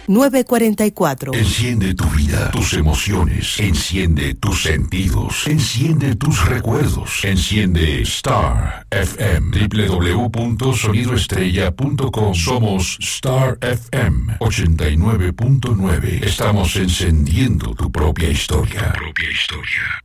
944. Enciende tu vida, tus emociones, enciende tus sentidos, enciende tus recuerdos, enciende Star FM, www.sonidoestrella.com. Somos Star FM 89.9. Estamos encendiendo tu propia historia. Tu propia historia.